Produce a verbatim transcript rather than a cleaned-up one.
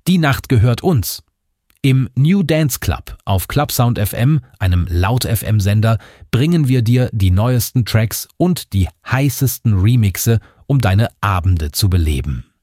Die Nacht gehört uns. Im New Dance Club auf Clubsound F M, einem Laut-F M-Sender, bringen wir dir die neuesten Tracks und die heißesten Remixe, um deine Abende zu beleben.